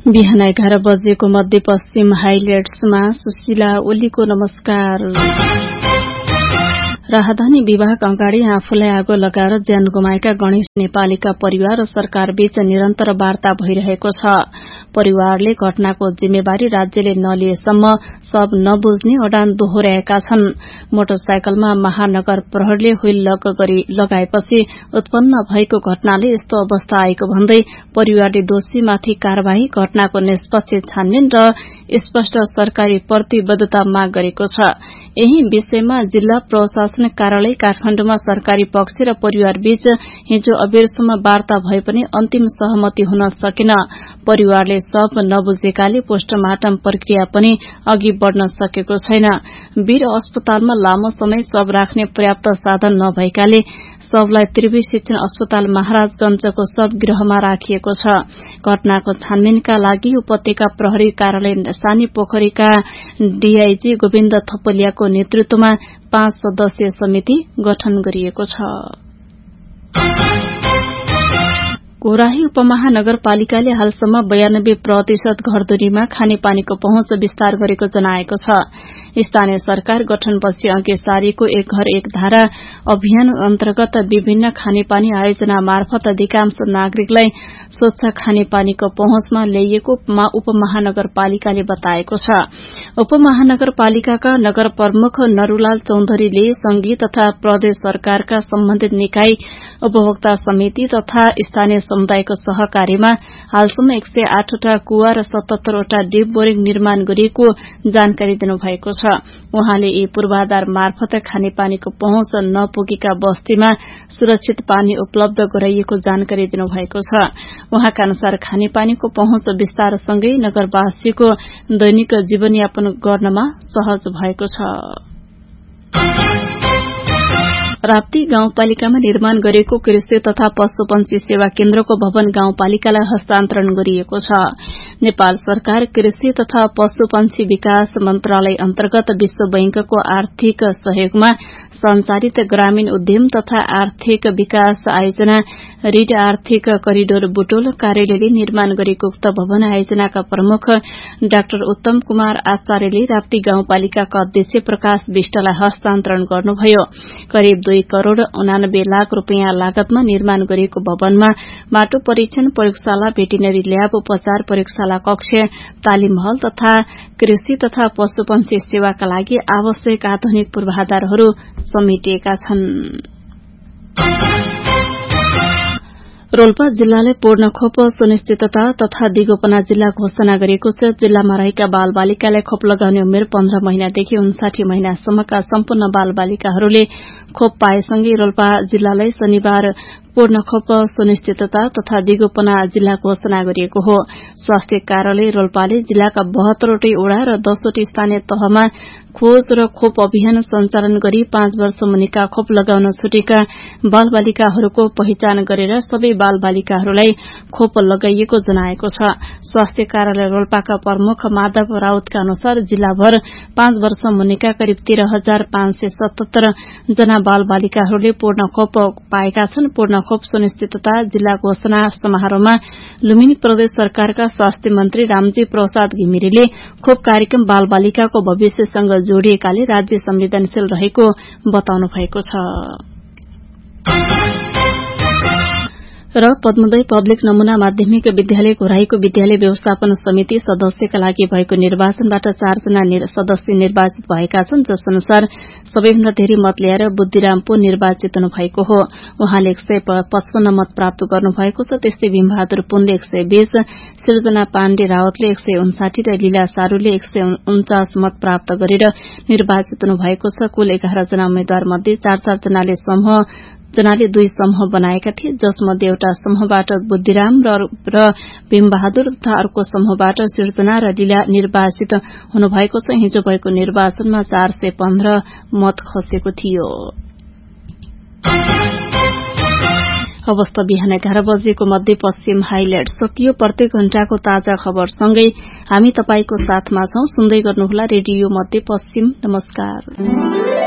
बिहान 11 बजेको मध्यपश्चिम हाइलाइट्समा सुशीला ओलीको नमस्कार। राहदानी विभाग अगाडि आफूलाई आगो लगाएर ज्यान गुमाएका गणेश नेपालीका परिवार र सरकार बीच निरन्तर वार्ता भइरहेको छ। परिवारले घटनाको जिम्मेवारी राज्यले नलिएसम्म सब नबुझ्ने अडान दोहोर्याएका छन्। मोटरसाइकलमा महानगर प्रहरीले व्हील लक गरी लगाएपछि उत्पन्न भएको घटनाले यस्तो अवस्था आएको भन्दै परिवारले दोषीमाथि कार्यवाही, घटनाको निष्पक्ष छानबिन र स्पष्ट सरकारी प्रतिबद्धता माग गरेको छ। यही विषयमा जिल्ला प्रशासन कार्यालय काठमाडौँमा सरकारी पक्ष र परिवार बीच हिजो अबेरसम्म वार्ता भए पनि अन्तिम सहमति हुन सकेन। परिवारले सब नबुझेकाले पोस्टमार्टम प्रक्रिया पनि अघि बढ़न सकेको छैन। वीर अस्पतालमा लामो समय शव राख्ने पर्याप्त साधन नभएकाले शवलाई त्रिवी शिक्षण अस्पताल महाराजगंजको शव गृहमा राखिएको छ। घटनाको छानबिनका लागि उपत्यका प्रहरी कार्यालय सानी पोखरीका डीआईजी गोविन्द थपलियाको नेतृत्वमा 5 सदस्यीय समिति गठन गरिएको छ। घोराही उपमहानगरपालिकाले हालसम्म 92% घरधुरीमा खानेपानीको पहुँच विस्तार गरेको जनाएको छ। स्थानीय सरकार गठनपछि अघि सारिएको एक घर एक धारा अभियान अन्तर्गत विभिन्न खानेपानी आयोजना मार्फत अधिकांश नागरिकलाई स्वच्छ खानेपानीको पहुँचमा ल्याइएको उपमहानगरपालिकाले बताएको छ। उपमहानगरपालिकाका नगर प्रमुख नरूलाल चौधरीले संघीय तथा प्रदेश सरकारका सम्बन्धित निकाय, उपभोक्ता समिति तथा स्थानीय समुदायको सहकार्यमा हालसम्म 108 वटा कुवा र 77 वटा डिप बोरिङ निर्माण गरिएको जानकारी दिनुभएको छ। उहाँले यी पूर्वाधार मार्फत खानेपानीको पहुँच नपुगेका बस्तीमा सुरक्षित पानी उपलब्ध गराइएको जानकारी दिनुभएको छ। उहाँका अनुसार खानेपानीको पहुँच विस्तारसँगै नगरवासीको दैनिक जीवनयापन गर्नमा सहज भएको छ। राप्ती गाउँपालिकामा निर्माण गरिएको कृषि तथा पशुपन्छी सेवा केन्द्रको भवन गाउँपालिकालाई हस्तान्तरण गरिएको छ। नेपाल सरकार कृषि तथा पशुपन्छी विकास मन्त्रालय अन्तर्गत विश्व बैंकको आर्थिक सहयोगमा संचालित ग्रामीण उद्यम तथा आर्थिक विकास आयोजना रीड आर्थिक करिडोर बुटोल कार्यालयले निर्माण गरेको उक्त भवन आयोजनाका प्रमुख डाक्टर उत्तम कुमार आचार्यले राप्ती गाउँपालिकाका अध्यक्ष प्रकाश विष्टलाई हस्तान्तरण गर्नुभयो। करिब 2 करोड़ 89 लाख रूपियाँ लागतमा निर्माण गरिएको भवनमा माटो परीक्षण प्रयोगशाला, भेटिनरी ल्याब, उपचार प्रयोगशाला कक्ष, तालिम हल तथा कृषि तथा पशुपन्छी सेवाका लागि आवश्यक आधुनिक पूर्वाधारहरू समेटिएका छन्। रोल्पा जिल्लाले पूर्ण खोप सुनिश्चितता तथा दिगोपना जिल्ला घोषणा गरेको छ। जिल्लामा रहेका बालबालिकालाई खोप लगाउने उमेर 15 महिनादेखि 59 महिनासम्मका सम्पूर्ण बालबालिकाहरूले खोप पाएसँगै रोल्पा जिल्लालाई शनिबार पूर्ण खोप सुनिश्चितता तथा दिगोपना जिल्ला घोषणा गरिएको हो। स्वास्थ्य कार्यालय रोल्पाले जिल्लाका 72वटै ओडा र 10वटै स्थानीय तहमा खोज र खोप अभियान सञ्चालन गरी 5 वर्ष मुनिका खोप लगाउन छुटेका बालबालिकाहरूको पहिचान गरेर सबै बालबालिकाहरूलाई खोप लगाइएको जनाएको छ। स्वास्थ्य कार्यालय रोल्पाका प्रमुख माधव राउतका अनुसार जिल्लाभर 5 वर्ष मुनिका करिब 13,577 जना बालबालिकाहरूले पूर्ण खोप पाएका छन्। पूर्ण खोप सुनिश्चितता जिल्ला घोषणा समारोहमा लुम्बिनी प्रदेश सरकारका स्वास्थ्य मन्त्री रामजी प्रसाद घिमिरेले खोप कार्यक्रम बालबालिकाको भविष्यसँग जोडिएकाले राज्य संवेदनशील रहेको बताउनु भएको छ। र पद्मोदय पब्लिक नमूना माध्यमिक विद्यालय घोराहीको विद्यालय व्यवस्थापन समिति सदस्यका लागि भएको निर्वाचनबाट 4 जना सदस्य निर्वाचित भएका छन्, जसअनुसार सबैभन्दा धेरै मत ल्याएर बुद्धिराम पो निर्वाचित हुनुभएको हो। उहाँले 155 मत प्राप्त गर्नुभएको छ। त्यस्तै भीमबहादुर पुनले 120, सृजना पाण्डे रावतले 159 र लीला सारूले 149 मत प्राप्त गरेर निर्वाचित हुनुभएको छ। कुल 11 जना उम्मेद्वार मध्ये 4 जनाले 2 समूह बनाएका थिए, जसमध्ये एउटा समूहबाट बुद्धिराम र भीमबहादुर तथा अर्को समूहबाट सृजना र लीला निर्वाचित हुनुभएको छ। हिजो भएको निर्वाचनमा 415 मत खसेको थियो। अवस्था बिहान 11 बजेको मध्यपश्चिम हाइलाइट सकियो। प्रत्येक घण्टाको ताजा खबरसँगै हामी तपाईको साथमा छौं। सुन्दै गर्नुहोला रेडियो मध्यपश्चिम। नमस्कार।